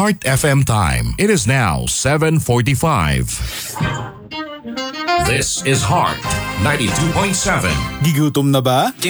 Heart FM time. It is now 7:45. This is Heart 92.7. Gigutom na ba?